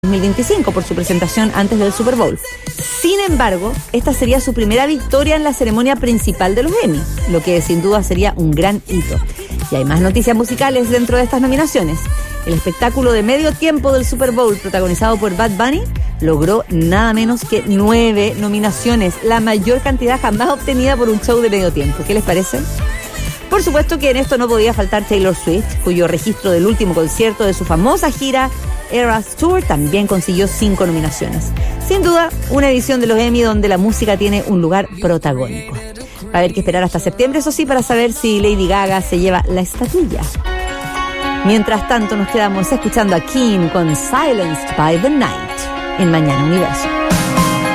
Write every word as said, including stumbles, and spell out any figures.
dos mil veinticinco por su presentación antes del Super Bowl. Sin embargo, esta sería su primera victoria en la ceremonia principal de los Emmy, lo que sin duda sería un gran hito. Y hay más noticias musicales dentro de estas nominaciones. El espectáculo de medio tiempo del Super Bowl, protagonizado por Bad Bunny, logró nada menos que nueve nominaciones, la mayor cantidad jamás obtenida por un show de medio tiempo. ¿Qué les parece? Por supuesto que en esto no podía faltar Taylor Swift, cuyo registro del último concierto de su famosa gira Eras Tour también consiguió cinco nominaciones. Sin duda, una edición de los Emmy donde la música tiene un lugar protagónico. Va a haber que esperar hasta septiembre, eso sí, para saber si Lady Gaga se lleva la estatuilla. Mientras tanto, nos quedamos escuchando a King con Silenced by the Night en Mañana Universo.